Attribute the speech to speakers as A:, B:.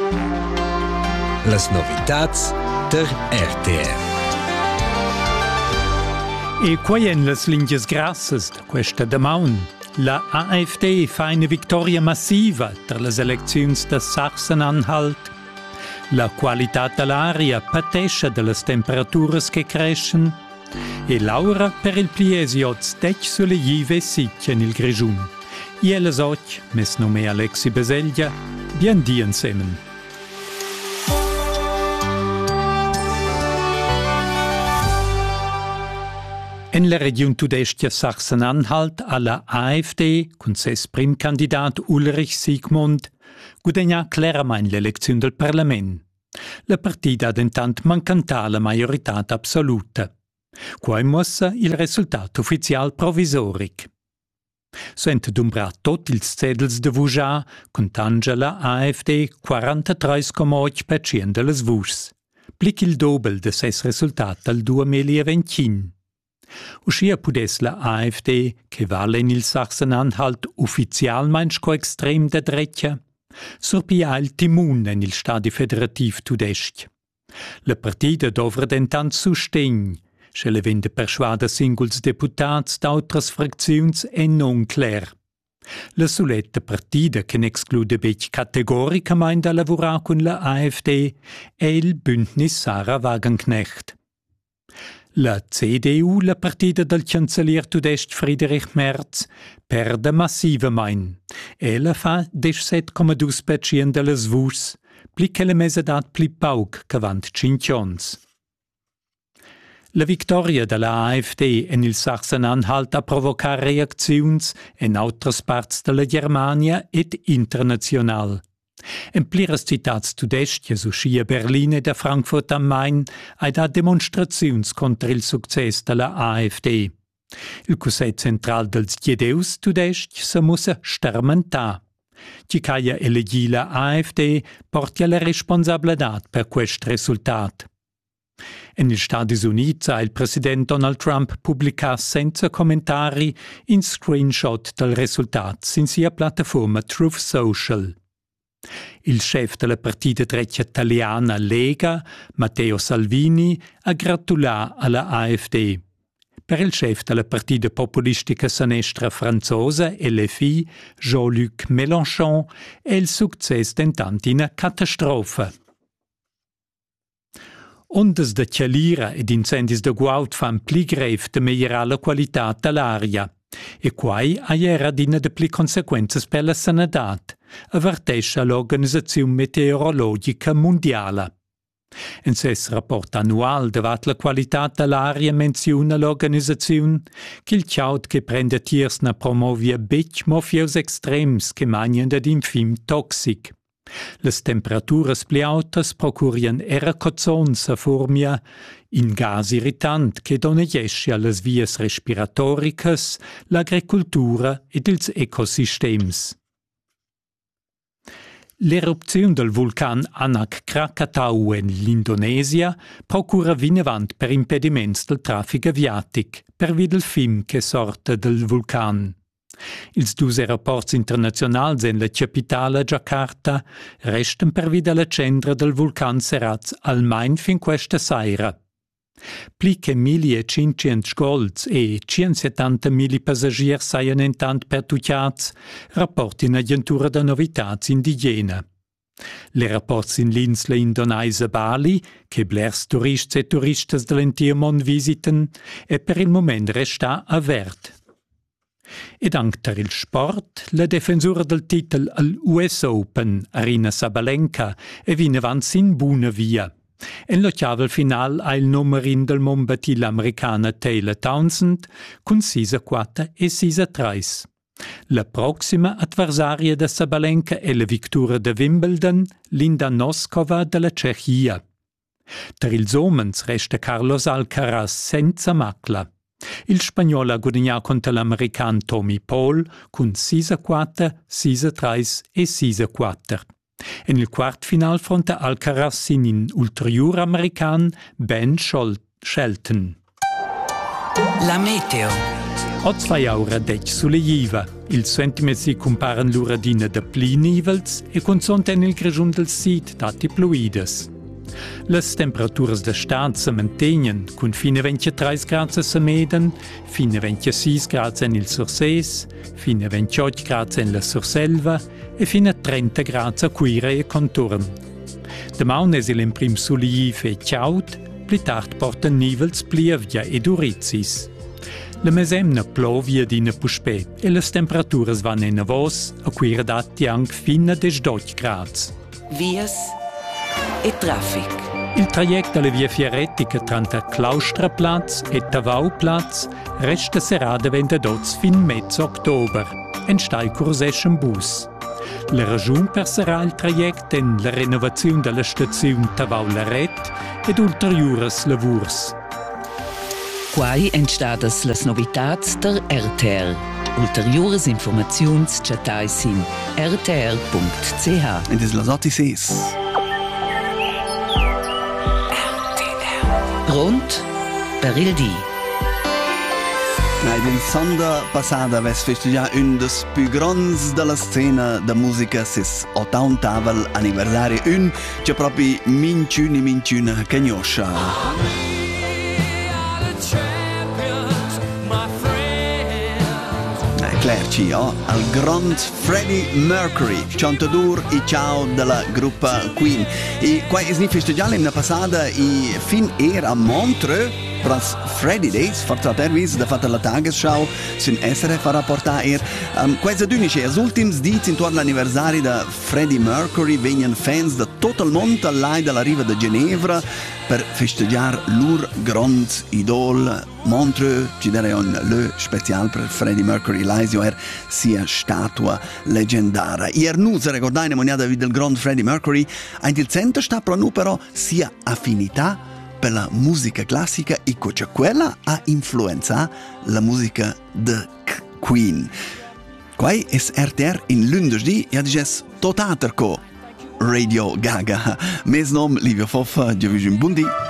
A: Las novitats der RTR.
B: E quai en las lingias grassas da questa damaun. La AfD fa una vittoria massiva tra les elecziuns da Sachsen-Anhalt. La qualità dell'aria patesce delle temperaturas che crescen. E Laura per il pliesioz dec sulle jive sicchia nel Grigiun. I elles oc, mes nome Alexi Beseglia, bien di insemen. En la region tudestia Sachsen-Anhalt alla AfD, con ses prim candidat Ulrich Siegmund, guadagna claramain l'elezione del Parlament. La partida ad intant mancantà la majorità absoluta. Quai mossa il risultato ufficial provisoric. Suent d'umbrar tot ils cedels de vujar, contanga la AfD 43,8% de les vuschs. Plic il dobel de ses resultat al 2025. Uscia pudes la AfD, che vale in il Sachsen-Anhalt ufficialmein sco extrem de dreccia, surpia il timun en il stadi federativ tudesc. La partida dovra dentant sustegn, se le vende persuada singuls deputats d'autras fracziuns e non cler. La soletta partida che n'exclude bec categoricamente da lavorare con la AfD è il Bündnis Sarah Wagenknecht. La CDU, la partida del cancellier tudest Friedrich Merz, perde massivamein. Ella fa 17,2% de les vuschs, pli che la mesedat pli pauc che vant 5 ans. La vittoria della AfD en il Sachsen-Anhalt ha provocat reacziuns en autras parts della Germania ed international. En pliras citats tudestias uscia Berlin e da Frankfurt am Main ha dat demonstraziuns contra il success della AfD. Il Cusset central dels Giedeus tudest se mussa stermentar. Chi caia elegi la AfD portia la responsabilitat per quest resultat. En gli Stati Uniti ha il president Donald Trump pubblicat senza commentari in screenshot del risultat sin sia piattaforma Truth Social. Il chef della partita dreccia italiana Lega, Matteo Salvini, ha gratulato alla AfD. Per il chef della partita populistica sinistra franzosa, LFI, Jean-Luc Mélenchon, è il successo tentanti una catastrofe. Ondas de chialira ed incendis de guaut fan pli grev de migliorare la qualità dell'aria. E quai era d'ina de pli consequenze per la sanadat, avvertesce l'Organizzazione Meteorologica Mondiala. In ses rapport annual davat la qualità dell'aria menziona l'organizzazione che il ciaut che prende tiersna promovia bec mofios extrems che magnan ad infim toxic. Les temperaturas pli autas procurian era cozzons a formia in gas irritant che dona jesce alle vias respiratoricas, l'agricultura ed ils ecosistems. L'eruzione del vulcan Anak Krakatau in l'Indonesia procura vinavant per impediments del traffico aviatic, per via del film che sorta del vulcan. Ils dus aeroports internazionals en la capitala Jakarta restan per via della cendra del vulcan serats almain fin questa saira. Pli che 1.500 scolts e 170.000 passagiers saian intant pertucciats, rapporti in agentura da novitats indigena. Le rapporti in l'insla indonesia Bali, che blers turists e turistas dell'entire mond visiten, e per il moment resta avert. Ed anche il sport, la defensura del titolo all'US Open, Aryna Sabalenka, e vine avanti in buona via. En lo chiave final ha il numerin del mombati l'americana Taylor Townsend con 6-4 e 6-3. La prossima avversaria de Sabalenka è la vittoria de Wimbledon, Linda Noskova della Cechia. Per ils homens resta Carlos Alcaraz senza macla. Il spagnolo ha guadagnato contro l'americano Tommy Paul con 6-4, 6-3 e 6-4. En il quart final fronte Alcaraz in ulterior american Ben Shelton.
A: La meteo.
B: Ho 2 ore dec sulle jiva. Ils sentiments si comparan l'uradina da pli nivels e consonten il grigiun del sid dati pluidas. Las temperaturas da stanza mantegnan cun fina 23 grads a meden, fina 26 grads en il Surses, fina 28 grads en la Surselva e fina 30 grads a Cuira e contorn. Damaun es il imprim soliv e chaud, pli tard portan nivels plievia ed urizis. La mesemna plovia d'ina puspè e las temperaturas van en avos a Cuira dati anche fina 18 grads.
C: Vias e traffic.
B: Il traject alla via Fieretica tra Klaustraplatz e Tavauplatz resta serada vendadots fin mezzo october, en stai curseschen bus. La ragiun perserà il traject en la renovazione della stazione Tavau-Laret ed ulteriores lavurs.
C: Quai entstadas las novitats der RTR. Ulteriores informaziuns chatais in rtr.ch.
D: Ed es las 8:06.
C: Pronto per il dì.
D: In sonda passada ves festejar un des più grands della scena da musica sis 80vel anniversari, un che proprio minciuna cagnoscia. Clerci, al grand Freddie Mercury, cantador e ciao della gruppa Queen. E qua è festegiale in passata e fin era a Montreux pras Friday Days, forzatervis da fatta la Tagesschau, sin SRF a rapportar quasi d'unice, als ultims dits intorno all'anniversari da Freddie Mercury venien fans da tutto il mondo all'ai dalla riva de Ginevra per festeggiar lur grand idol. Montreux ci darei un le special per Freddie Mercury, l'aisio sia statua leggendaria. Ier nu se ricordai moniada del grand Freddie Mercury, ein il centro sta però sia affinità per la musica classica e che quella ha influenzato la musica de Queen. Quai es RTR in lunedì e adiges totater co Radio Gaga. Mes nom Livio Foffa, io vi un buon dì.